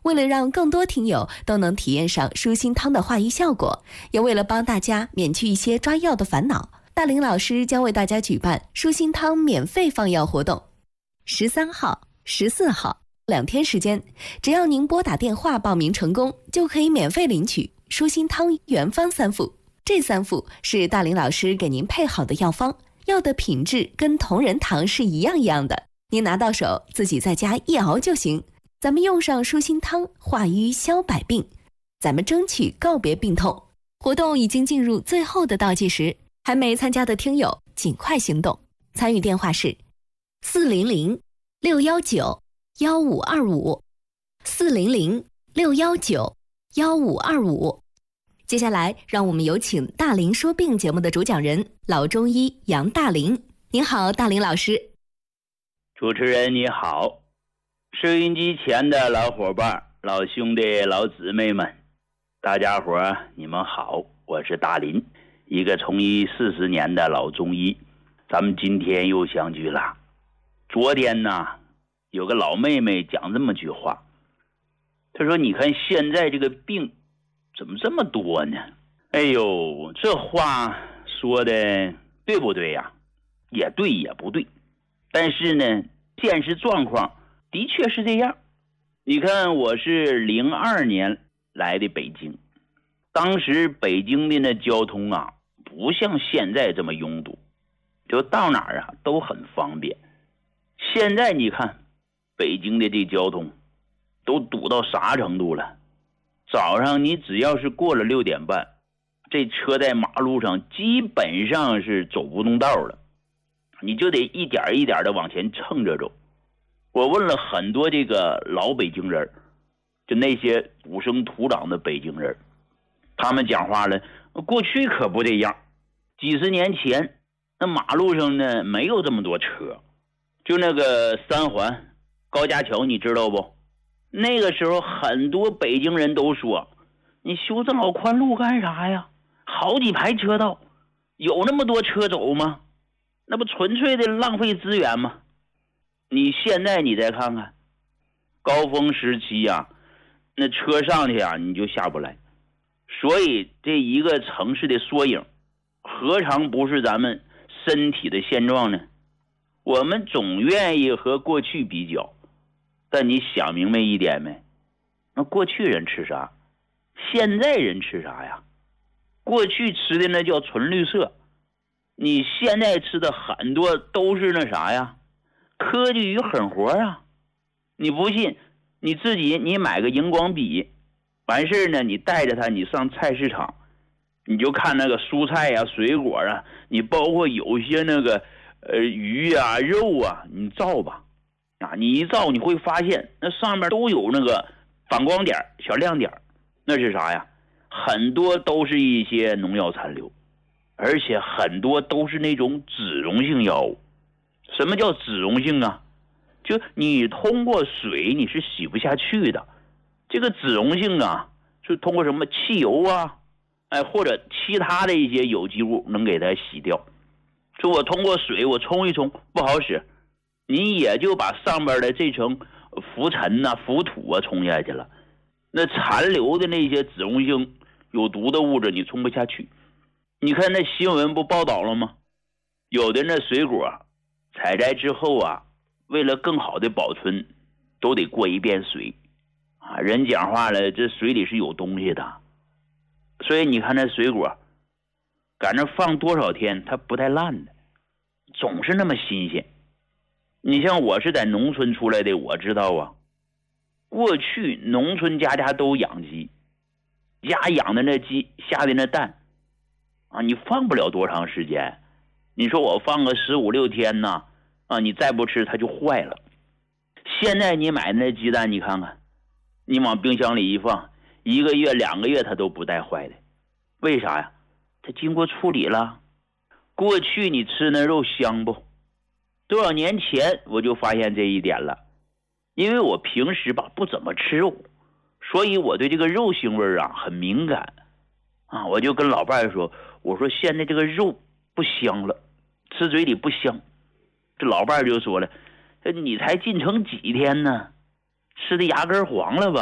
为了让更多听友都能体验上舒心汤的化瘀效果，也为了帮大家免去一些抓药的烦恼，大林老师将为大家举办舒心汤免费放药活动。13号、14号2天时间，只要您拨打电话报名成功，就可以免费领取舒心汤原方3副。这3副是大林老师给您配好的药方，药的品质跟同仁堂是一样的，您拿到手自己在家一熬就行。咱们用上舒心汤，化瘀消百病，咱们争取告别病痛。活动已经进入最后的倒计时，还没参加的听友尽快行动。参与电话是400-619-1525 400-619-1525。接下来让我们有请大林说病节目的主讲人老中医杨大林。您好，大林老师。 主持人你好，收音机前的老伙伴、老兄弟、老姊妹们，大家伙你们好，我是大林，一个从医40年的老中医。咱们今天又相聚了。昨天呢，有个老妹妹讲这么句话，她说你看现在这个病怎么这么多呢？哎呦，这话说的对不对呀？也对也不对，但是呢现实状况的确是这样。你看我是02年来的北京，当时北京的那交通啊不像现在这么拥堵，就到哪儿啊都很方便。现在你看北京的这交通都堵到啥程度了？早上你只要是过了6点半，这车在马路上基本上是走不动道了，你就得一点一点的往前蹭着走。我问了很多这个老北京人，就那些土生土长的北京人，他们讲话了，过去可不这样。几十年前那马路上呢没有这么多车，就那个3环高架桥你知道不？那个时候很多北京人都说，你修这老宽路干啥呀？好几排车道，有那么多车走吗？那不纯粹的浪费资源吗？你现在你再看看高峰时期啊，那车上去啊你就下不来。所以这一个城市的缩影何尝不是咱们身体的现状呢？我们总愿意和过去比较，但你想明白一点没？那过去人吃啥？现在人吃啥呀？过去吃的那叫纯绿色，你现在吃的很多都是那啥呀？科技与狠活啊！你不信，你自己你买个荧光笔，完事呢你带着它你上菜市场，你就看那个蔬菜啊水果啊，你包括有些那个鱼啊肉啊，你照吧啊，你一照你会发现那上面都有那个反光点小亮点，那是啥呀？很多都是一些农药残留，而且很多都是那种脂溶性药物。什么叫脂溶性啊？就你通过水你是洗不下去的。这个脂溶性啊是通过什么汽油啊或者其他的一些有机物能给它洗掉。说我通过水我冲一冲不好使，你也就把上边的这层浮尘啊浮土啊冲下去了，那残留的那些脂溶性有毒的物质你冲不下去。你看那新闻不报道了吗？有的那水果采摘之后啊，为了更好的保存都得过一遍水啊，人讲话了，这水里是有东西的。所以你看那水果赶着放多少天它不带烂的，总是那么新鲜。你像我是在农村出来的，我知道啊，过去农村家家都养鸡，家养的那鸡下的那蛋啊，你放不了多长时间。你说我放个15、16天呢啊，你再不吃它就坏了。现在你买那鸡蛋，你看看，你往冰箱里一放，1个月、2个月它都不带坏的。为啥呀？它经过处理了。过去你吃那肉香不？多少年前我就发现这一点了，因为我平时吧不怎么吃肉，所以我对这个肉腥味啊很敏感啊。我就跟老伴儿说，我说现在这个肉不香了，吃嘴里不香。这老伴儿就说了，你才进城几天呢，吃的牙根黄了吧？